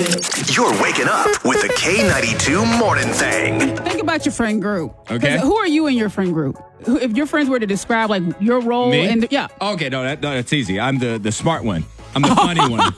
You're waking up with the K92 Morning Thing. Think about your friend group. Okay. Who are you in your friend group? If your friends were to describe like your role Me? in yeah. Okay, that's easy. I'm the smart one. I'm the funny one.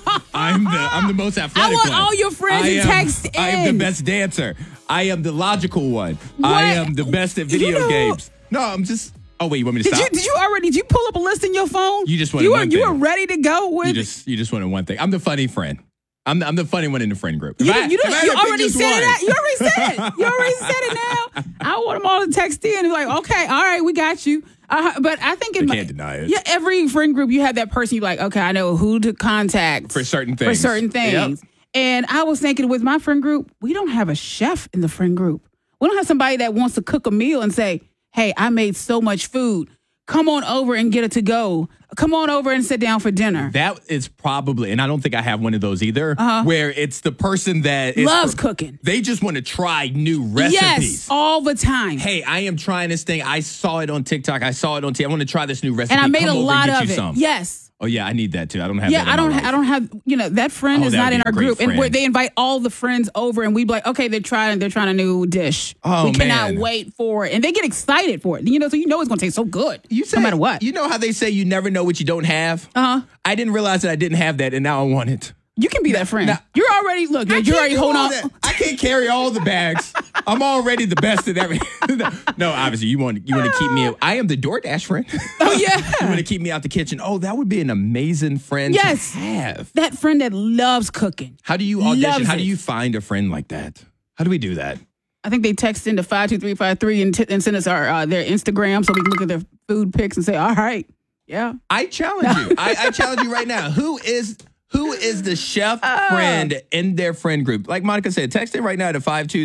I'm the most athletic I want one. all your friends to text in. I am the best dancer. I am the logical one. What? I am the best at video games. No, I'm just. Oh wait, you want me to stop? Did you pull up a list in your phone? You just wanted one You thing. were ready to go with You just wanted one thing. I'm the funny friend. I'm the funny one in the friend group. You already said it. You already said it. You already said it now. I want them all to text in and be like, okay, all right, we got you. But I think You can't deny it. Yeah, every friend group you have that person you're like, okay, I know who to contact For certain things. Yep. And I was thinking with my friend group, we don't have a chef in the friend group. We don't have somebody that wants to cook a meal and say, hey, I made so much food. Come on over and get it to go. Come on over and sit down for dinner. That is probably, and I don't think I have one of those either, where it's the person that loves cooking. They just want to try new recipes. Yes, all the time. Hey, I am trying this thing. I saw it on TikTok. I saw it on TV. I want to try this new recipe. And I made Come a over lot and get of you it. some. Yes. Oh yeah, I need that too. I don't have Yeah, that. I don't have, that friend is that not would in be a our great group. And friend. they invite all the friends over and we be like, okay, they're trying a new dish. Oh, we cannot man. wait for it. And they get excited for it. So it's going to taste so good. No matter what. You know how they say you never know what you don't have? I didn't realize that I didn't have that, and now I want it. You can be that friend. Now- You're already holding on. I can't carry all the bags. I'm already the best at everything. No, obviously you want to keep me. I am the DoorDash friend. Oh yeah. You want to keep me out the kitchen. Oh, that would be an amazing friend Yes. to have. That friend that loves cooking. How do you audition? Loves How do it. you find a friend like that? How do we do that? I think they text into 52353 and send us their Instagram so we can look at their food pics and say, all right, yeah. I challenge you. I challenge you right now. Who is the chef friend in their friend group? Like Monica said, text it right now to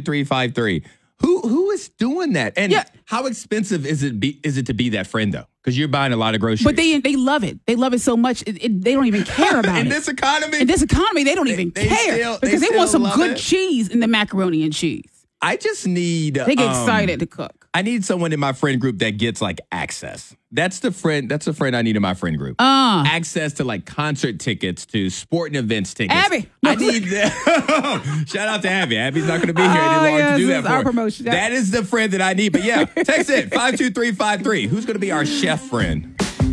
52353. Who is doing that? And how expensive is it to be that friend though? Because you're buying a lot of groceries. But they love it. They love it so much. They don't even care about it. In this economy? In this economy, they don't even care. Because they want some good cheese in the macaroni and cheese. I just need... They get excited to cook. I need someone in my friend group that gets like access. That's the friend I need in my friend group. Access to like concert tickets, to sporting events tickets. Abby. I need that. Shout out to Abby. Abby's not going to be here any longer to do that for our her. promotion. That is the friend that I need. But yeah, text it 52353. Who's going to be our chef friend?